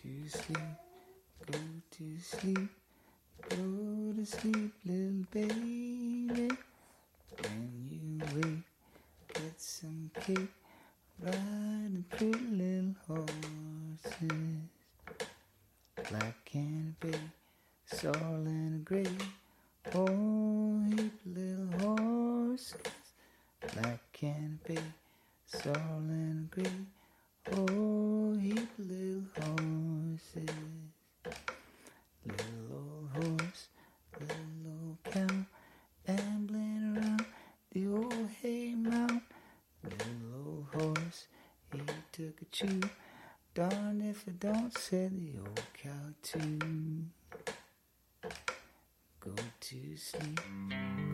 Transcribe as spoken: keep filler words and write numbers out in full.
to sleep, go to sleep, go to sleep, little baby. When you wake, get some cake, ride the pretty little horses. Black and bay, sorrel and gray, oh, heap little horses. Black and bay, sorrel and gray, oh, heap little horses. Little old horse, little old cow, ambling around the old hay mound. Little old horse, he took a chew. Darn if it don't, said the old cow too. Go to sleep,